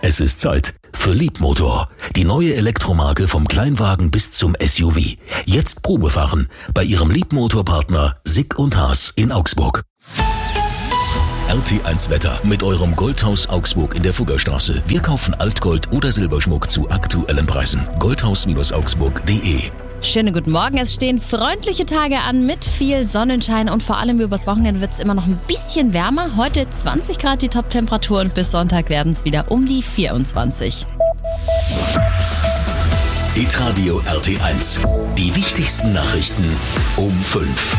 Es ist Zeit für Leapmotor, die neue Elektromarke vom Kleinwagen bis zum SUV. Jetzt Probefahren bei Ihrem Leapmotor-Partner Sick & Haas in Augsburg. RT1 Wetter mit eurem Goldhaus Augsburg in der Fuggerstraße. Wir kaufen Altgold oder Silberschmuck zu aktuellen Preisen. Goldhaus-augsburg.de. Schönen guten Morgen. Es stehen freundliche Tage an mit viel Sonnenschein und vor allem übers Wochenende wird es immer noch ein bisschen wärmer. Heute 20 Grad die Top-Temperatur und bis Sonntag werden es wieder um die 24. Hitradio RT1. Die wichtigsten Nachrichten um 5.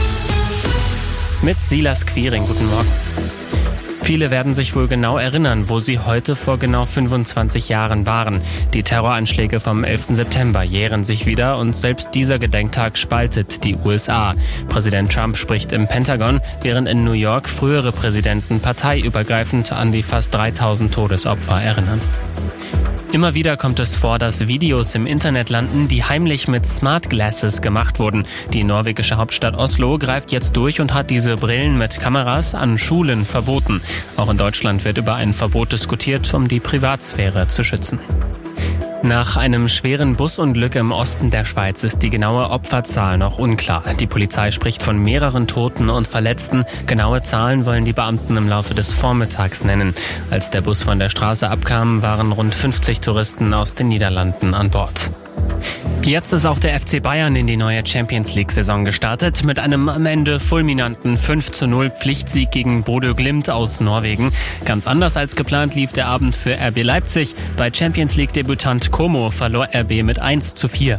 Mit Silas Quiring. Guten Morgen. Viele werden sich wohl genau erinnern, wo sie heute vor genau 25 Jahren waren. Die Terroranschläge vom 11. September jähren sich wieder und selbst dieser Gedenktag spaltet die USA. Präsident Trump spricht im Pentagon, während in New York frühere Präsidenten parteiübergreifend an die fast 3000 Todesopfer erinnern. Immer wieder kommt es vor, dass Videos im Internet landen, die heimlich mit Smart Glasses gemacht wurden. Die norwegische Hauptstadt Oslo greift jetzt durch und hat diese Brillen mit Kameras an Schulen verboten. Auch in Deutschland wird über ein Verbot diskutiert, um die Privatsphäre zu schützen. Nach einem schweren Busunglück im Osten der Schweiz ist die genaue Opferzahl noch unklar. Die Polizei spricht von mehreren Toten und Verletzten. Genaue Zahlen wollen die Beamten im Laufe des Vormittags nennen. Als der Bus von der Straße abkam, waren rund 50 Touristen aus den Niederlanden an Bord. Jetzt ist auch der FC Bayern in die neue Champions-League-Saison gestartet mit einem am Ende fulminanten 5:0 Pflichtsieg gegen Bodø Glimt aus Norwegen. Ganz anders als geplant lief der Abend für RB Leipzig. Bei Champions-League-Debütant Como verlor RB mit 1:4.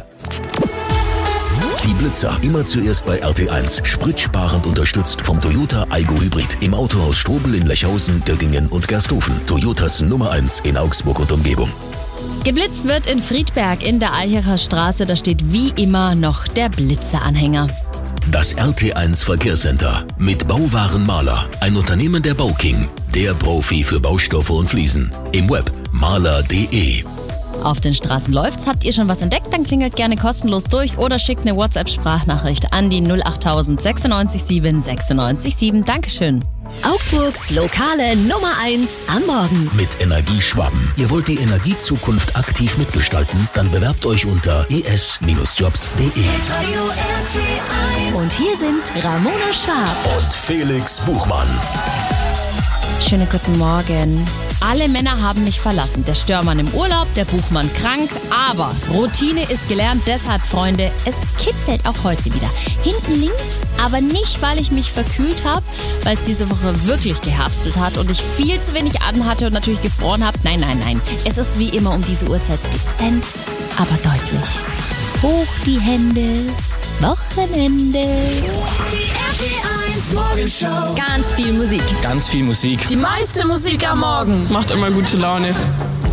Die Blitzer immer zuerst bei RT1. Spritsparend unterstützt vom Toyota Aygo Hybrid. Im Autohaus Strobel in Lechhausen, Göggingen und Gersthofen. Toyotas Nummer 1 in Augsburg und Umgebung. Geblitzt wird in Friedberg in der Eicherer Straße. Da steht wie immer noch der Blitzeranhänger. Das RT1 Verkehrscenter mit Bauwaren Mahler. Ein Unternehmen der Bauking. Der Profi für Baustoffe und Fliesen. Im Web mahler.de. Auf den Straßen läuft's. Habt ihr schon was entdeckt? Dann klingelt gerne kostenlos durch oder schickt eine WhatsApp-Sprachnachricht an die 08000 96 7 96 7. Dankeschön. Augsburgs lokale Nummer 1 am Morgen. Mit Energie Schwaben. Ihr wollt die Energiezukunft aktiv mitgestalten? Dann bewerbt euch unter es-jobs.de. Und hier sind Ramona Schwab und Felix Buchmann. Schönen guten Morgen. Alle Männer haben mich verlassen. Der Störmann im Urlaub, der Buchmann krank. Aber Routine ist gelernt. Deshalb, Freunde, es kitzelt auch heute wieder. Hinten links, aber nicht, weil ich mich verkühlt habe, weil es diese Woche wirklich geherbstelt hat und ich viel zu wenig anhatte und natürlich gefroren habe. Nein. Es ist wie immer um diese Uhrzeit dezent, aber deutlich. Hoch die Hände. Wochenende. Die RT1 Morgenshow. Ganz viel Musik. Ganz viel Musik. Die meiste Musik am Morgen. Macht immer gute Laune.